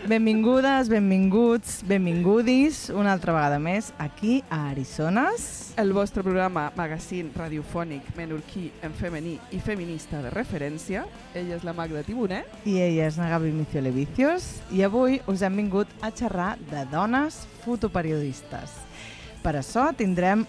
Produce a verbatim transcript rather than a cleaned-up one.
Benvingudes, benvinguts, benvingudis una altra vegada més aquí a Arizones. El vostre programa magazín radiofònic menorquí en femení i feminista de referència. Ella és la Magda Tibonet. I ella és la Gabi Miciolevicios. I avui us hem vingut a xerrar de dones fotoperiodistes. Per això tindrem